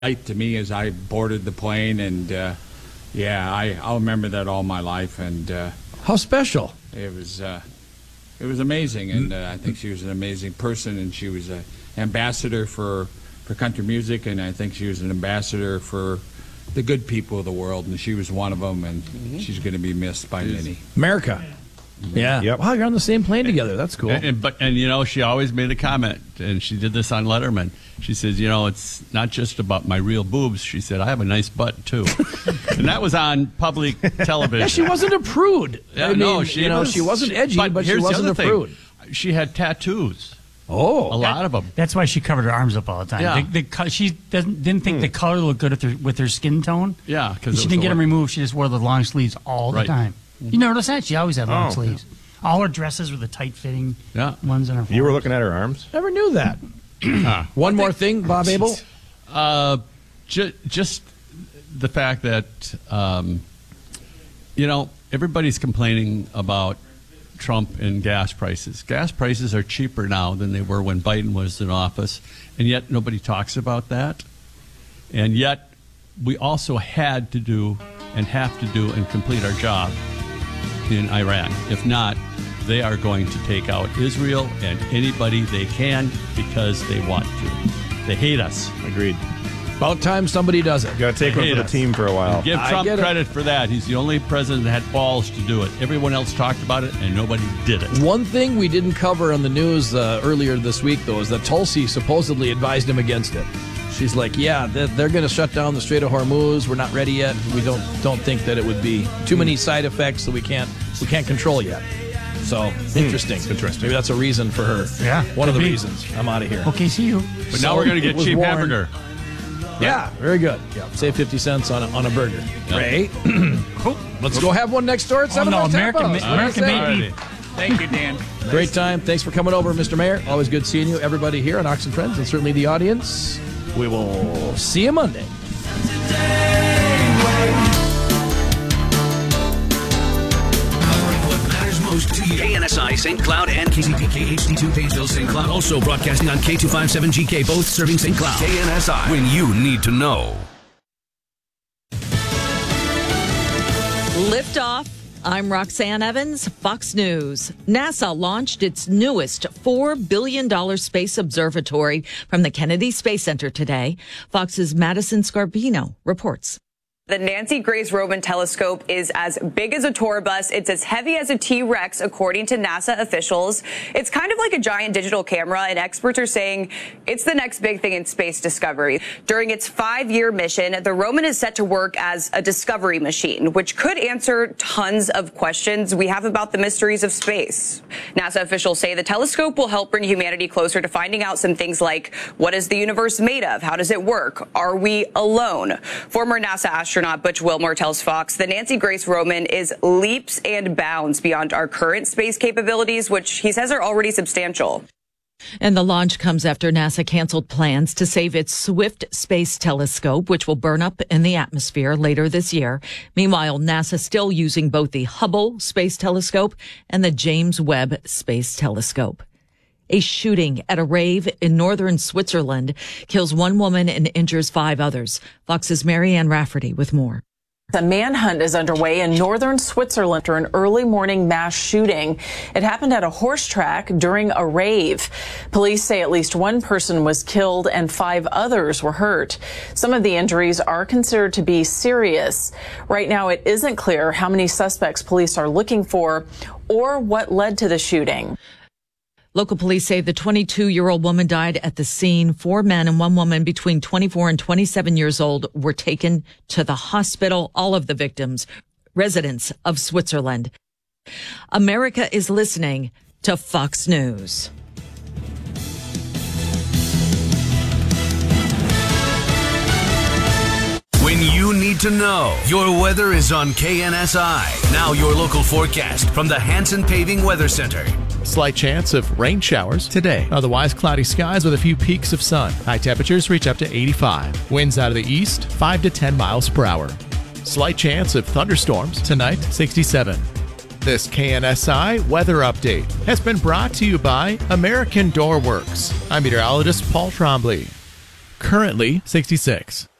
to me as I boarded the plane, and I'll remember that all my life. And how special! It was amazing, and I think she was an amazing person, and she was an ambassador for country music, and I think she was an ambassador for the good people of the world, and she was one of them, and she's going to be missed by many. America. Yeah. Yep. Wow, you're on the same plane together. That's cool. And you know, she always made a comment, and she did this on Letterman. She says, you know, it's not just about my real boobs. She said, I have a nice butt, too. And that was on public television. Yeah, she wasn't a prude. Yeah, she wasn't edgy, but she wasn't a prude. She had tattoos. Oh. A lot of them. That's why she covered her arms up all the time. Yeah. She didn't think the color looked good with her skin tone. Yeah. She didn't get them removed. She just wore the long sleeves all the time. You notice that? She always had long sleeves. All her dresses were the tight-fitting ones in her. You were looking at her arms? Never knew that. One more thing, Bob Abel? Just the fact that, you know, everybody's complaining about Trump and gas prices. Gas prices are cheaper now than they were when Biden was in office, and yet nobody talks about that. And yet we also had to do and have to do and complete our job in Iraq. If not, they are going to take out Israel and anybody they can because they want to. They hate us. Agreed. About time somebody does it. Got to take one for the team for a while. And give Trump credit for that. He's the only president that had balls to do it. Everyone else talked about it, and nobody did it. One thing we didn't cover on the news earlier this week, though, is that Tulsi supposedly advised him against it. She's like, yeah, they're going to shut down the Strait of Hormuz. We're not ready yet. We don't think that it would be too many side effects that we can't control yet. So, interesting. Interesting. Maybe that's a reason for her. Yeah. One of the reasons. I'm out of here. Okay, see you. But now we're going to get cheap hamburger. Yeah, very good. Yeah, save 50 cents on a burger. Yep. Ray, let's go have one next door at 7 American made beef. Thank you, Dan. Great time. Thanks for coming over, Mr. Mayor. Always good seeing you. Everybody here on Ox and Friends, and certainly the audience. We will see you Monday. KNSI St. Cloud and KCPK HD2 Pageville St. Cloud. Also broadcasting on K257GK, both serving St. Cloud. KNSI, when you need to know. Liftoff. I'm Roxanne Evans, Fox News. NASA launched its newest $4 billion space observatory from the Kennedy Space Center today. Fox's Madison Scarbino reports. The Nancy Grace Roman telescope is as big as a tour bus. It's as heavy as a T-Rex, according to NASA officials. It's kind of like a giant digital camera, and experts are saying it's the next big thing in space discovery. During its 5-year mission, the Roman is set to work as a discovery machine, which could answer tons of questions we have about the mysteries of space. NASA officials say the telescope will help bring humanity closer to finding out some things like, what is the universe made of? How does it work? Are we alone? Former NASA astronaut Butch Wilmore tells Fox the Nancy Grace Roman is leaps and bounds beyond our current space capabilities, which he says are already substantial. And the launch comes after NASA canceled plans to save its Swift Space Telescope, which will burn up in the atmosphere later this year. Meanwhile, NASA still using both the Hubble Space Telescope and the James Webb Space Telescope. A shooting at a rave in northern Switzerland kills one woman and injures 5 others. Fox's Marianne Rafferty with more. A manhunt is underway in northern Switzerland after an early morning mass shooting. It happened at a horse track during a rave. Police say at least one person was killed and 5 others were hurt. Some of the injuries are considered to be serious. Right now, it isn't clear how many suspects police are looking for or what led to the shooting. Local police say the 22-year-old woman died at the scene. 4 men and 1 woman between 24 and 27 years old were taken to the hospital. All of the victims, residents of Switzerland. America is listening to Fox News. When you need to know, your weather is on KNSI. Now your local forecast from the Hanson Paving Weather Center. Slight chance of rain showers today. Otherwise, cloudy skies with a few peaks of sun. High temperatures reach up to 85. Winds out of the east, 5 to 10 miles per hour. Slight chance of thunderstorms tonight, 67. This KNSI weather update has been brought to you by American Door Works. I'm meteorologist Paul Trombley. currently 66.